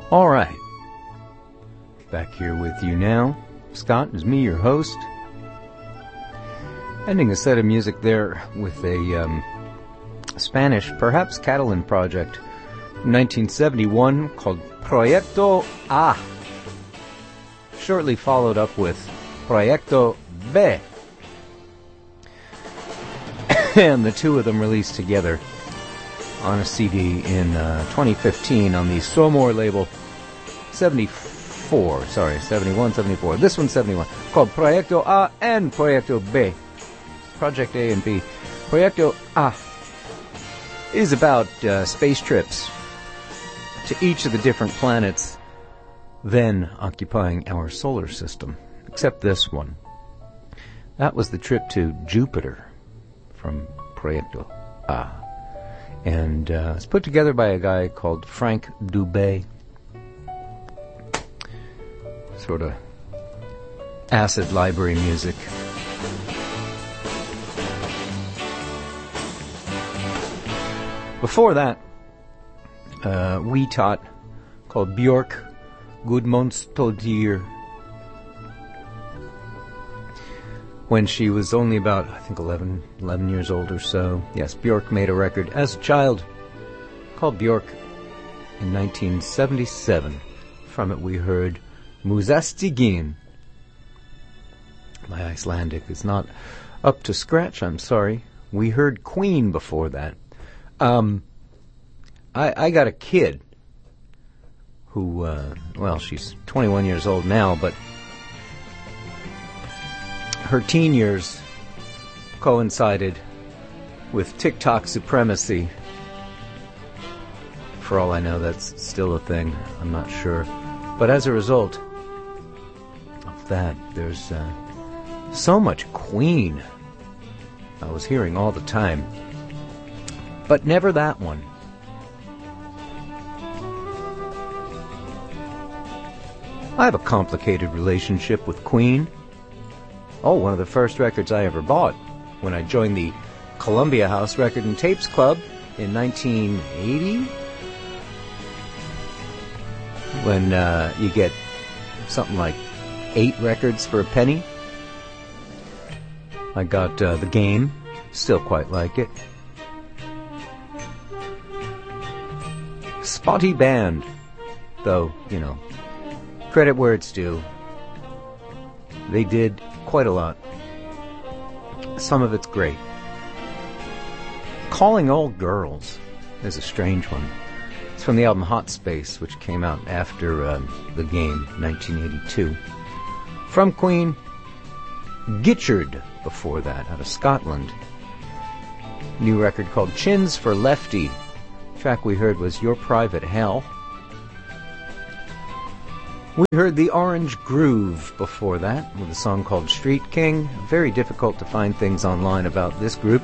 All right. Back here with you now. Scott is me, your host. Ending a set of music there with a Spanish, perhaps Catalan project from 1971 called Proyecto A. Shortly followed up with Proyecto B. And the two of them released together on a CD in 2015 on the Somor label. 71, 74. This one's 71. Called Proyecto A and Proyecto B. Project A and B. Proyecto A is about space trips to each of the different planets then occupying our solar system. Except this one. That was the trip to Jupiter from Proyecto A. And it's put together by a guy called Frank Dubé. Sort of acid library music. Before that, we taught called Björk Gudmundsdóttir. When she was only about, I think, 11 years old or so. Yes, Björk made a record as a child called Björk in 1977. From it we heard Musastigin. My Icelandic is not up to scratch, I'm sorry. We heard Queen before that. I got a kid who, she's 21 years old now, but her teen years coincided with TikTok supremacy. For all I know, that's still a thing. I'm not sure. But as a result of that, there's so much Queen I was hearing all the time. But never that one. I have a complicated relationship with Queen. One of the first records I ever bought when I joined the Columbia House Record and Tapes Club in 1980. When you get something like 8 records for a penny. I got The Game, still quite like it. Spotty band, though, credit where it's due. They did quite a lot. Some of it's great. Calling All Girls is a strange one. It's from the album Hot Space, which came out after The Game, 1982. From Queen, Gitchard before that, out of Scotland. New record called Chins for Lefty. The track we heard was Your Private Hell. We heard The Orange Groove before that, with a song called Street King. Very difficult to find things online about this group.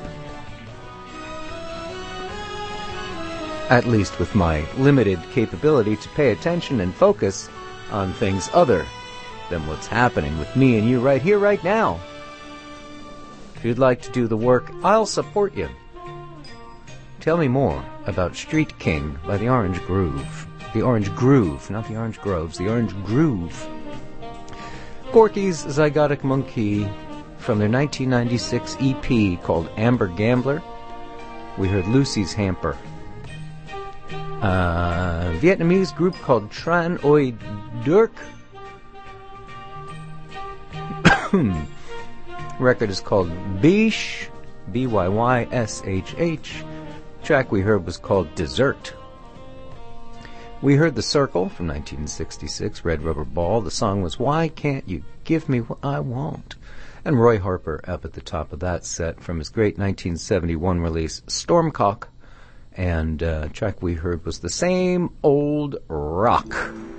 At least with my limited capability to pay attention and focus on things other than what's happening with me and you right here, right now. If you'd like to do the work, I'll support you. Tell me more about Street King by The Orange Groove. The Orange Groove, not the Orange Groves, the Orange Groove. Gorky's Zygotic Monkey from their 1996 EP called Amber Gambler. We heard Lucy's Hamper. Vietnamese group called Tran Oi Dirk. Record is called Bish, Byyyshh. Track we heard was called Dessert. We heard The Circle from 1966, Red Rubber Ball. The song was Why Can't You Give Me What I Want? And Roy Harper up at the top of that set from his great 1971 release, Stormcock. And track we heard was The Same Old Rock.